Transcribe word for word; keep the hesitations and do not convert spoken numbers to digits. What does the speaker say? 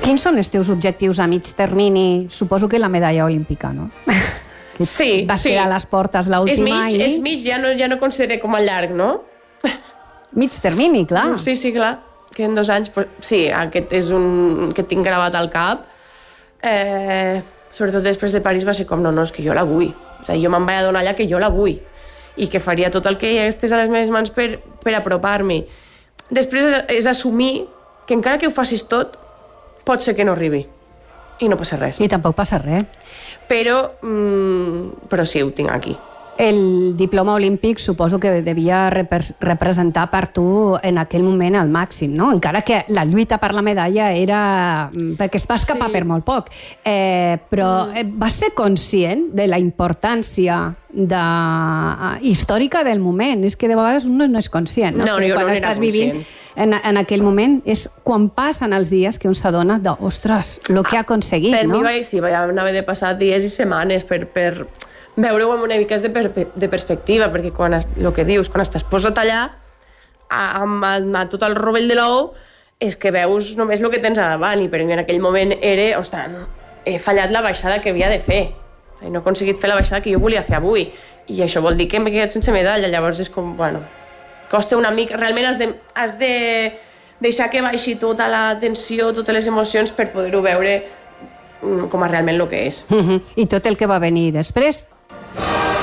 Quins són els teus objectius a mig termini? Suposo que la medalla olímpica, no? Sí, Vas sí. quedar a les portes l'última és mig, i... És mig, ja no, ja no consideré com a llarg, no? Mig termini, clar. Sí, sí, clar. Que en dos anys... Però, sí, aquest és un que tinc gravat al cap. Eh, sobretot després de París va ser com, no, no, és que jo la vull. O sigui, jo me'n vaig adonar allà que jo la vull i que faria tot el que hi hagués a les meves mans per, per apropar-m'hi. Després és, és assumir que encara que ho facis tot, pot ser que no arribi. I no passa res. I tampoc passa res. Però, mm, però sí, ho tinc aquí. El diploma olímpic suposo que devia repre- representar per tu en aquell moment al màxim, no? Encara que la lluita per la medalla era... perquè es va escapar Sí. per molt poc. Eh, però mm. vas ser conscient de la importància de... històrica del moment. És que de vegades un no és conscient. No, No, és que jo quan no n'era estàs vivint conscient. en, en aquell moment és quan passen els dies que un s'adona de, ostres, el que ha aconseguit, Per no? mi vaig, sí, vaig haver de passar dies i setmanes per, per veure-ho amb una mica de, per, de perspectiva, perquè quan es, el que dius, quan estàs posat allà amb, amb, amb tot el rovell de l'ou, és que veus només el que tens a davant, i per mi en aquell moment era, ostres, he fallat la baixada que havia de fer, i no he aconseguit fer la baixada que jo volia fer avui, i això vol dir que m'he quedat sense medalla. Llavors és com, bueno, costa una mica, realment has de, has de deixar que baixi tota la tensió, totes les emocions per poder-ho veure com a realment el que és. Uh-huh. I tot el que va venir després.